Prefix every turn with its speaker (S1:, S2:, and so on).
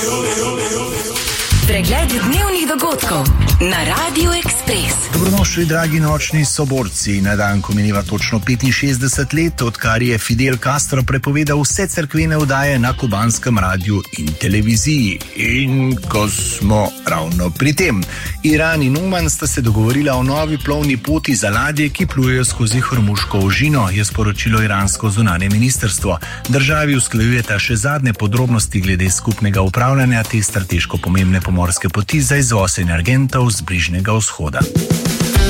S1: Pregled dnevnih dogodkov na Radiu Ekspres.
S2: Dobrodošli, dragi nočni soborci. Na dan, ko mineva točno 65 let, odkar je Fidel Castro prepovedal vse cerkvene vdaje na kubanskem radiju in televiziji. In ko smo ravno pri tem, Iran in Oman sta se dogovorila o novi plovni poti za ladje, ki plujejo skozi Hormuško ožino, je sporočilo iransko zunanje ministrstvo. Državi usklajujeta še zadnje podrobnosti glede skupnega upravljanja te strateško pomembne pomorske poti za izvoz energentov z Bližnjega vzhoda.